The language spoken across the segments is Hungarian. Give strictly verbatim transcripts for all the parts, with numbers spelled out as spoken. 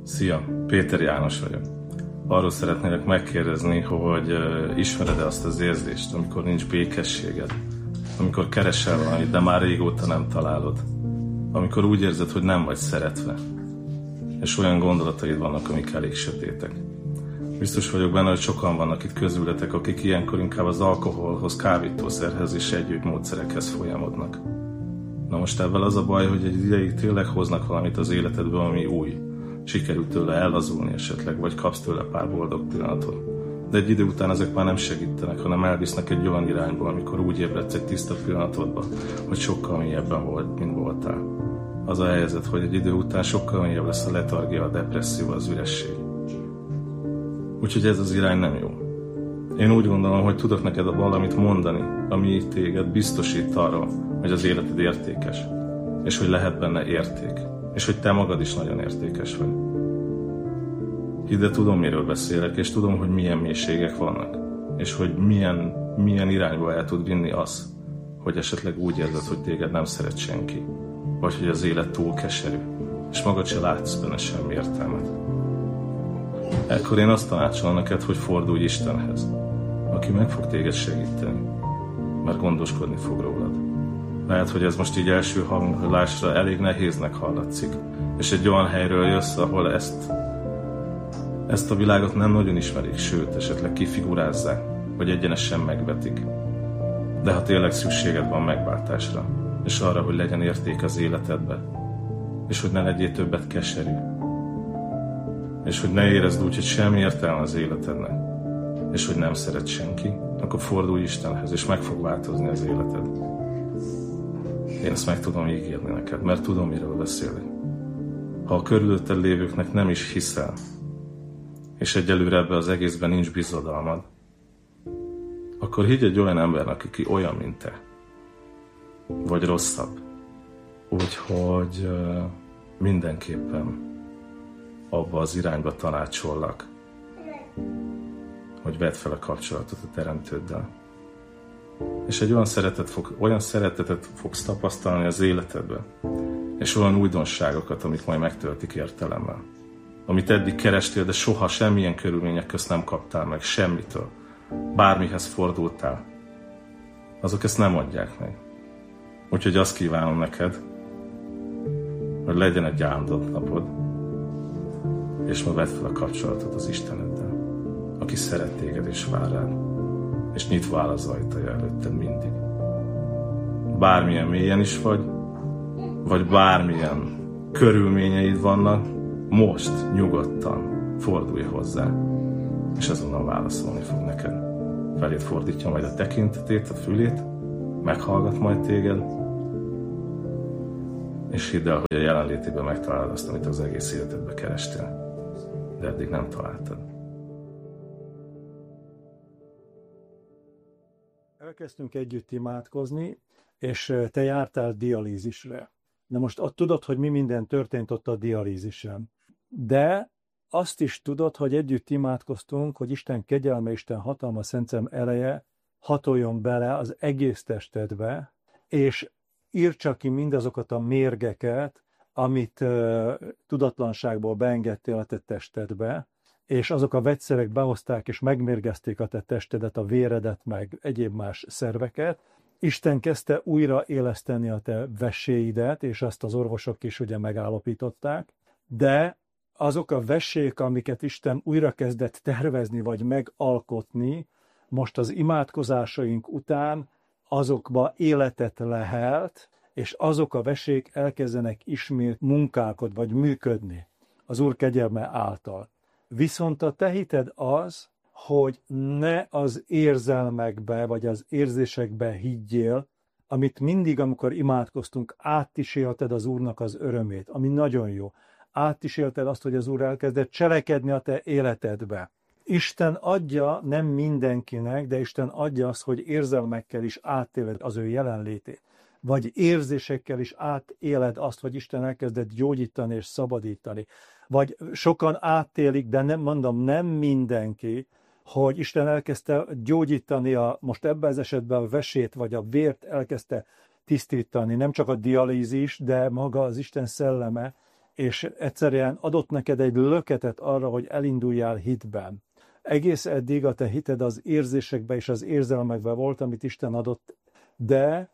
Szia, Péter János vagyok. Arról szeretnélek megkérdezni, hogy ismered-e azt az érzést, amikor nincs békességed, amikor keresel valamit, de már régóta nem találod, amikor úgy érzed, hogy nem vagy szeretve, és olyan gondolataid vannak, amik elég sötétek. Biztos vagyok benne, hogy sokan vannak itt közületek, akik ilyenkor inkább az alkoholhoz, kábítószerhez és együtt módszerekhez folyamodnak. Na most ebben az a baj, hogy egy ideig tényleg hoznak valamit az életedbe, ami új. Sikerült tőle ellazulni esetleg, vagy kapsz tőle pár boldog pillanatot. De egy idő után ezek már nem segítenek, hanem elvisznek egy olyan irányból, amikor úgy ébredsz egy tiszta pillanatodba, hogy sokkal mélyebben volt, mint voltál. Az a helyzet, hogy egy idő után sokkal mélyebb lesz a letargia, a depresszió, az üresség. Úgyhogy ez az irány nem jó. Én úgy gondolom, hogy tudok neked valamit mondani, ami téged biztosít arra, hogy az életed értékes, és hogy lehet benne érték, és hogy te magad is nagyon értékes vagy. Hidd el, tudom, miről beszélek, és tudom, hogy milyen mélységek vannak, és hogy milyen, milyen irányba el tud vinni az, hogy esetleg úgy érzed, hogy téged nem szeret senki, vagy hogy az élet túl keserű, és magad se látsz benne semmi értelmet. Ekkor én azt tanácsolom neked, hogy fordulj Istenhez, aki meg fog téged segíteni, mert gondoskodni fog rólad. Lehet, hogy ez most így első hallásra elég nehéznek hallatszik, és egy olyan helyről jössz, ahol ezt, ezt a világot nem nagyon ismerik, sőt, esetleg kifigurázzák, vagy egyenesen megvetik. De ha tényleg szükséged van megváltásra, és arra, hogy legyen érték az életedbe, és hogy ne legyél többet keserű, és hogy ne érezd úgy, hogy semmi értelme az életednek, és hogy nem szeret senki, akkor fordulj Istenhez, és meg fog változni az életed. Én ezt meg tudom ígérni neked, mert tudom, miről beszélek. Ha a körülötted lévőknek nem is hiszel, és egyelőre ebben az egészben nincs bizodalmad, akkor higgy egy olyan embernek, aki olyan, mint te. Vagy rosszabb. Úgyhogy uh, mindenképpen abba az irányba tanácsollak, hogy vedd fel a kapcsolatot a Teremtőddel. És egy olyan szeretet fog, olyan szeretetet fogsz tapasztalni az életedben, és olyan újdonságokat, amik majd megtöltik értelemmel. Amit eddig kerestél, de soha semmilyen körülmények közt nem kaptál meg, semmitől. Bármihez fordultál. Azok ezt nem adják meg. Úgyhogy azt kívánom neked, hogy legyen egy áldott napod, és ma vedd fel a kapcsolatot az Isteneddel, aki szeret téged és vár rád, és nyitva áll az ajtaja előtted mindig. Bármilyen mélyen is vagy, vagy bármilyen körülményeid vannak, most nyugodtan fordulj hozzá, és azonnal válaszolni fog neked. Feléd fordítja majd a tekintetét, a fülét, meghallgat majd téged, és hidd el, hogy a jelenlétében megtalálod azt, amit az egész életedbe kerestél, de eddig nem találtad. Elkezdtünk együtt imádkozni, és te jártál dialízisre. Na most ott tudod, hogy mi minden történt ott a dialízisen. De azt is tudod, hogy együtt imádkoztunk, hogy Isten kegyelme, Isten hatalma, Szent Szellem ereje hatoljon bele az egész testedbe, és írtsa ki mindazokat a mérgeket, amit uh, tudatlanságból beengedtél a te testedbe, és azok a vegyszerek behozták és megmérgezték a te testedet, a véredet, meg egyéb más szerveket. Isten kezdte újra éleszteni a te veséidet, és azt az orvosok is ugye megállapították, de azok a vesék, amiket Isten újra kezdett tervezni vagy megalkotni, most az imádkozásaink után azokba életet lehelt, és azok a vesék elkezdenek ismét munkálkodni vagy működni az Úr kegyelme által. Viszont a te hited az, hogy ne az érzelmekbe vagy az érzésekbe higgyél, amit mindig, amikor imádkoztunk, át is élted az Úrnak az örömét, ami nagyon jó. Át is élted azt, hogy az Úr elkezdett cselekedni a te életedbe. Isten adja, nem mindenkinek, de Isten adja azt, hogy érzelmekkel is átéled az ő jelenlétét. Vagy érzésekkel is átéled azt, hogy Isten elkezdett gyógyítani és szabadítani. Vagy sokan átélik, de nem mondom, nem mindenki, hogy Isten elkezdte gyógyítani, a, most ebben az esetben a vesét, vagy a vért elkezdte tisztítani. Nem csak a dialízis, de maga az Isten szelleme és egyszerűen adott neked egy löketet arra, hogy elinduljál hitben. Egész eddig a te hited az érzésekbe és az érzelmekbe volt, amit Isten adott, de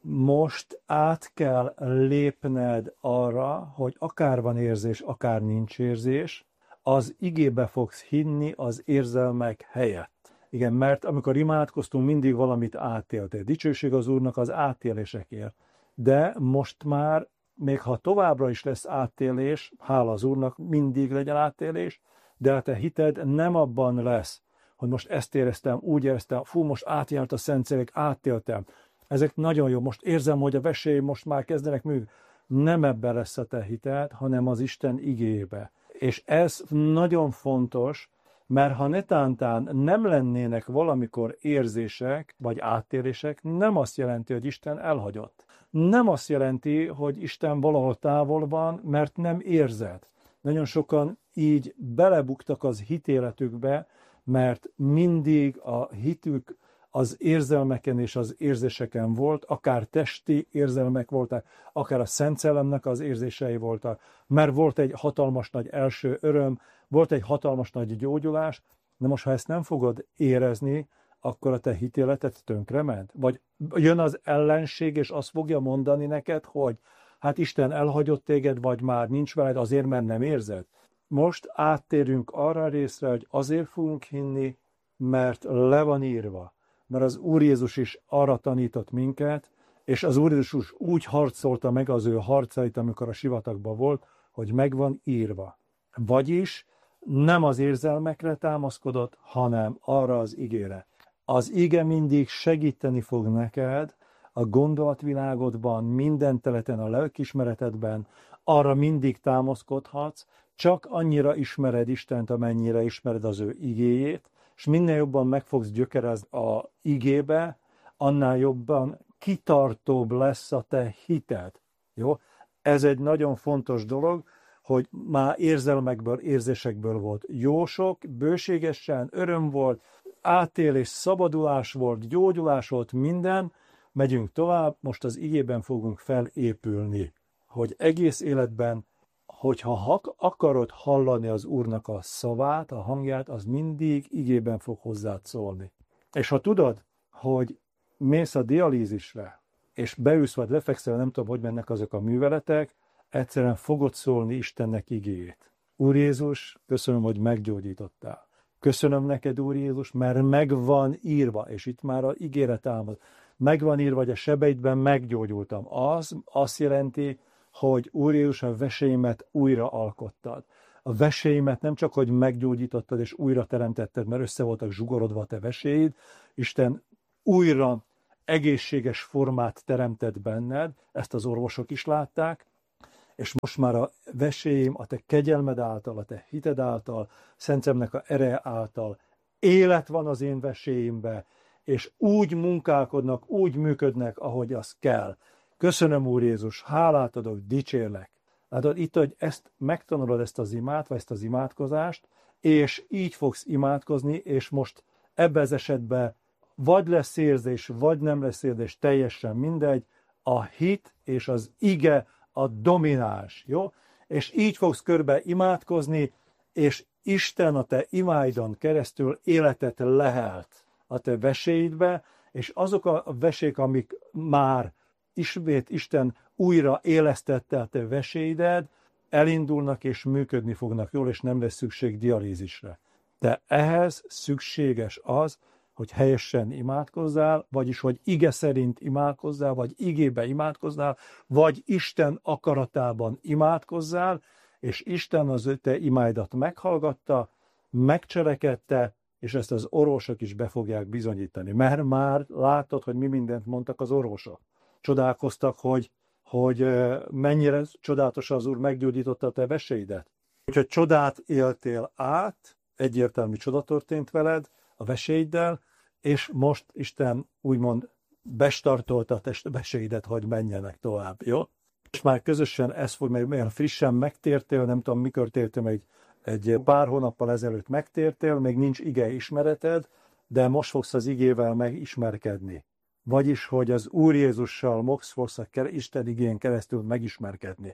most át kell lépned arra, hogy akár van érzés, akár nincs érzés, az igébe fogsz hinni az érzelmek helyett. Igen, mert amikor imádkoztunk, mindig valamit átéltél. Dicsőség az Úrnak az átélésekért. De most már, még ha továbbra is lesz átélés, hála az Úrnak, mindig legyen átélés, de a te hited nem abban lesz, hogy most ezt éreztem, úgy éreztem, fú, most átjárt a Szentszélek, átéltem. Ezek nagyon jó, most érzem, hogy a vesély most már kezdenek működni. Nem ebben lesz a te hited, hanem az Isten igébe. És ez nagyon fontos, mert ha netántán nem lennének valamikor érzések, vagy áttérések, nem azt jelenti, hogy Isten elhagyott. Nem azt jelenti, hogy Isten valahol távol van, mert nem érzed. Nagyon sokan így belebuktak az hitéletükbe, mert mindig a hitük az érzelmeken és az érzéseken volt, akár testi érzelmek voltak, akár a Szent Szellemnek az érzései voltak, mert volt egy hatalmas nagy első öröm, volt egy hatalmas nagy gyógyulás, de most, ha ezt nem fogod érezni, akkor a te hitéleted tönkrement? Vagy jön az ellenség, és azt fogja mondani neked, hogy hát Isten elhagyott téged, vagy már nincs veled azért, mert nem érzed. Most áttérünk arra a részre, hogy azért fogunk hinni, mert le van írva. Mert az Úr Jézus is arra tanított minket, és az Úr Jézus úgy harcolta meg az ő harcait, amikor a sivatagban volt, hogy meg van írva. Vagyis nem az érzelmekre támaszkodott, hanem arra az igére. Az ige mindig segíteni fog neked a gondolatvilágodban, minden területen, a lelkiismeretedben, arra mindig támaszkodhatsz, csak annyira ismered Istent, amennyire ismered az ő igéjét, és minél jobban meg fogsz gyökerezni a igébe, annál jobban kitartóbb lesz a te hited. Jó? Ez egy nagyon fontos dolog, hogy már érzelmekből, érzésekből volt jó sok, bőségesen, öröm volt, átélés, szabadulás volt, gyógyulás volt, minden. Megyünk tovább, most az igében fogunk felépülni, hogy egész életben, hogyha akarod hallani az Úrnak a szavát, a hangját, az mindig igében fog hozzád szólni. És ha tudod, hogy mész a dialízisre, és beülsz, vagy lefekszel, nem tudom, hogy mennek azok a műveletek, egyszerűen fogod szólni Istennek igéjét. Úr Jézus, köszönöm, hogy meggyógyítottál. Köszönöm neked, Úr Jézus, mert meg van írva, és itt már az ígéret támad. Meg van írva, hogy a sebeidben meggyógyultam. Az azt jelenti, hogy Úr Jézus, a veséimet újra alkottad. A veséimet nem csak, hogy meggyógyítottad és újra teremtetted, mert össze voltak zsugorodva a te veséid, Isten újra egészséges formát teremtett benned, ezt az orvosok is látták, és most már a veséim a te kegyelmed által, a te hited által, Szentemnek a ereje által élet van az én veséimbe, és úgy munkálkodnak, úgy működnek, ahogy az kell. Köszönöm, Úr Jézus, hálát adok, dicsérlek. Látod, itt, hogy ezt megtanulod, ezt az imát, vagy ezt az imádkozást, és így fogsz imádkozni, és most ebben az esetben vagy lesz érzés, vagy nem lesz érzés, teljesen mindegy, a hit és az ige a domináns, jó? És így fogsz körbe imádkozni, és Isten a te imáidon keresztül életet lehelt a te veséidbe, és azok a vesék, amik már ismét Isten újra élesztette a te veséidet, elindulnak és működni fognak jól, és nem lesz szükség dialízisre. De ehhez szükséges az, hogy helyesen imádkozzál, vagyis hogy ige szerint imádkozzál, vagy igébe imádkozzál, vagy Isten akaratában imádkozzál, és Isten az ő te imáidat meghallgatta, megcselekedte, és ezt az orvosok is be fogják bizonyítani. Mert már látod, hogy mi mindent mondtak az orvosok. Csodálkoztak, hogy, hogy mennyire csodálatos az Úr meggyógyította a te veséidet. Úgyhogy csodát éltél át, egyértelmű csoda történt veled a veséiddel, és most Isten úgymond bestartolta a te veséidet, hogy menjenek tovább, jó? És már közösen ez fog, mert frissen megtértél, nem tudom mikor tértél, még egy pár hónappal ezelőtt megtértél, még nincs ige ismereted, de most fogsz az igével megismerkedni. Vagyis, hogy az Úr Jézussal most fogsz a Isten igén keresztül megismerkedni.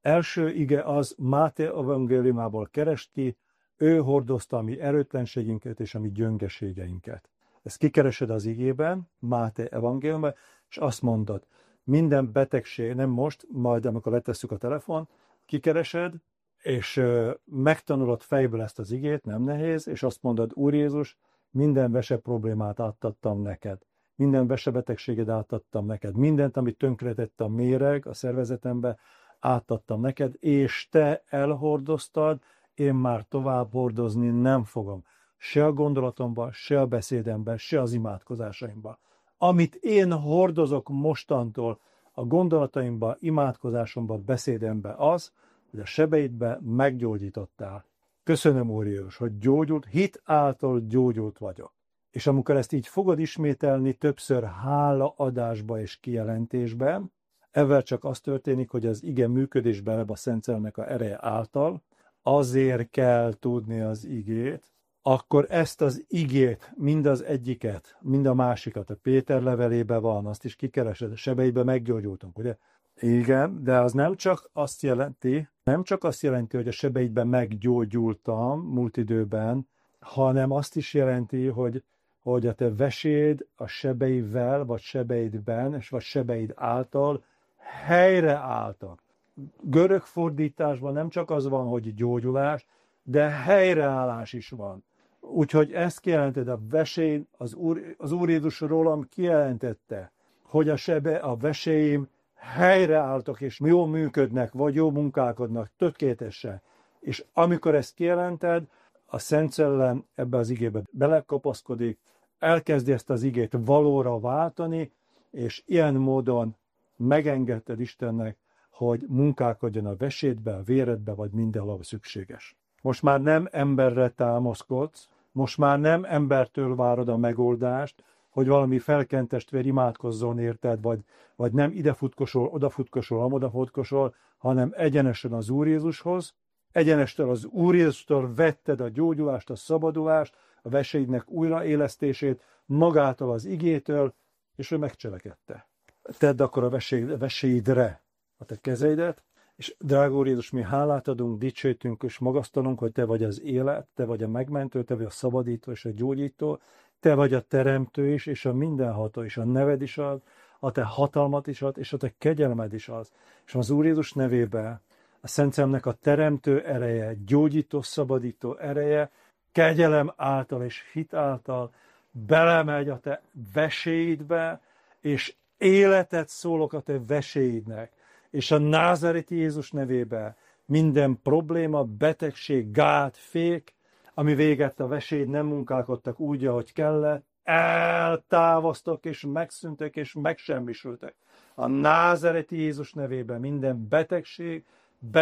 Első ige az Máté evangéliumából keresd ki, ő hordozta a mi erőtlenségünket és a mi gyöngeségeinket. Ezt kikeresed az igében, Máté evangéliumban, és azt mondod, minden betegség, nem most, majd amikor letesszük a telefon, kikeresed, és megtanulod fejből ezt az igét, nem nehéz, és azt mondod, Úr Jézus, minden vese problémát átadtam neked. Minden vesebetegséged átadtam neked. Mindent, amit tönkretett a méreg a szervezetembe, átadtam neked, és te elhordoztad, én már tovább hordozni nem fogom. Se a gondolatomban, se a beszédemben, se az imádkozásaimban. Amit én hordozok mostantól a gondolataimban, imádkozásomban, beszédemben az, hogy a sebeidbe meggyógyítottál. Köszönöm, Úr Jézus, hogy gyógyult, hit által gyógyult vagyok. És amikor ezt így fogod ismételni többször hálaadásba és kijelentésben, ezzel csak az történik, hogy az ige működésben ebben a Szent Szellemnek a ereje által, azért kell tudni az igét, akkor ezt az igét, mind az egyiket, mind a másikat, a Péter levelében van, azt is kikeresed, a sebeiben meggyógyultunk, ugye? Igen, de az nem csak azt jelenti, nem csak azt jelenti, hogy a sebeidben meggyógyultam múlt időben, hanem azt is jelenti, hogy, hogy a te veséd a sebeivel, vagy sebeidben, és vagy sebeid által helyreálltak. Görög fordításban nem csak az van, hogy gyógyulás, de helyreállás is van. Úgyhogy ezt kijelented, a veséd, az Úr, az Úr Jézus rólam kijelentette, hogy a sebe, a veséim helyreálltak, és jól működnek, vagy jól munkálkodnak, tökéletesen. És amikor ezt kijelented, a Szent Szellem ebbe az igébe belekapaszkodik, elkezdi ezt az igét valóra váltani, és ilyen módon megengedted Istennek, hogy munkálkodjon a vesédbe, a véredbe, vagy mindenhol szükséges. Most már nem emberre támaszkodsz, most már nem embertől várod a megoldást, hogy valami felkent testvér imádkozzon érted, vagy, vagy nem ide futkosol, oda futkosol, amoda futkosol, hanem egyenesen az Úr Jézushoz, egyenesen az Úr Jézustól vetted a gyógyulást, a szabadulást, a veseidnek újraélesztését, magától az igétől, és ő megcselekedte. Tedd akkor a veseidre a te kezeidet, és drága Úr Jézus, mi hálát adunk, dicsőítünk és magasztalunk, hogy te vagy az élet, te vagy a megmentő, te vagy a szabadító és a gyógyító, te vagy a teremtő is, és a mindenható, és a neved is az, a te hatalmat is az, és a te kegyelmed is az. És az Úr Jézus nevében a Szent Szellemnek a teremtő ereje, gyógyító, szabadító ereje, kegyelem által és hit által belemegy a te veséidbe, és életet szólok a te veséidnek. És a názáreti Jézus nevében minden probléma, betegség, gát, fék, ami véget a veséid nem munkálkodtak úgy, ahogy kellett, eltávoztak, és megszűntek, és megsemmisültek. A názáreti Jézus nevében minden betegség,